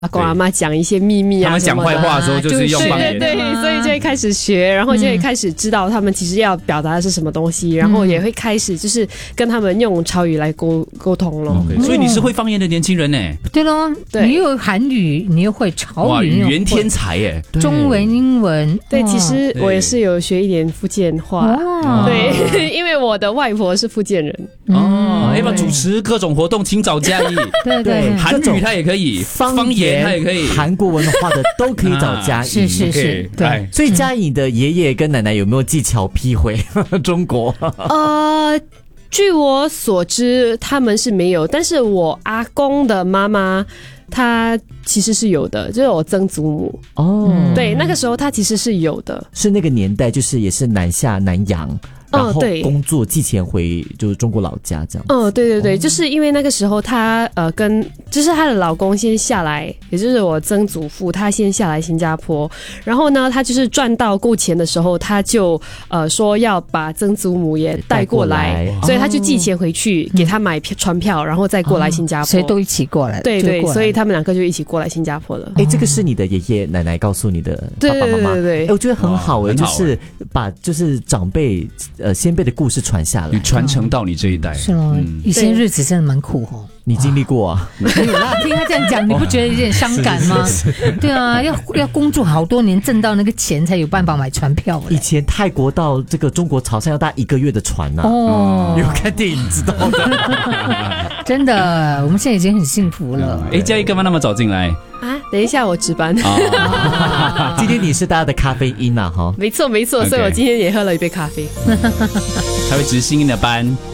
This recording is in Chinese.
阿公阿妈讲一些秘密啊， 他们讲坏话的时候就是用方言， 对，所以就会开始学，然后就会开始知道他们其实要表达的是什么东西，然后也会开始就是跟他们用潮语来沟通咯。 所以你是会方言的年轻人呢？ 对咯，你又韩语，你又会潮语， 哇，语言天才耶！ 中文、英文， 对，其实我也是有学一点福建话，对，因为我的外婆是福建人。 要不要主持各种活动，请找嘉义。 对， 韩语他也可以，方言他也可以， 韩国文化的都可以找嘉义。 是，对。 所以嘉义的爷爷跟奶奶有没有技巧批回中国？ 据我所知，他们是没有，但是我阿公的妈妈，她其实是有的，就是我曾祖母。对，那个时候她其实是有的， 是那个年代，就是也是南下南洋。然后工作寄钱回就是中国老家这样。 对，就是因为那个时候她就是她的老公先下来，也就是我曾祖父，他先下来新加坡，然后呢，他就是赚到够钱的时候，他就说要把曾祖母也带过来，所以他就寄钱回去给他买船票，然后再过来新加坡， 所以都一起过来。 对，所以他们两个就一起过来新加坡了。 这个是你的爷爷奶奶告诉你的爸爸妈妈？ 对， 我觉得很好就是把就是长辈先辈的故事传下来， 传承到你这一代。 是咯，以前日子真的蛮苦哦。 你经历过啊？ 有啦，听他这样讲，你不觉得有点伤感吗？对啊，要工作好多年，挣到那个钱才有办法买船票。 以前泰国到这个中国潮汕要搭1个月的船啊。有看电影知道的。 真的，我们现在已经很幸福了。 嘉义干嘛那么早进来啊？等一下我值班。 今天你是大家的咖啡因啊，哈。 没错，所以我今天也喝了一杯咖啡。 他会值新的班。